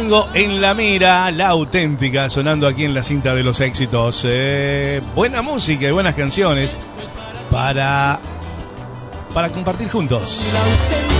tengo en la mira, la auténtica, sonando aquí en la cinta de los éxitos. Buena música y buenas canciones para compartir juntos.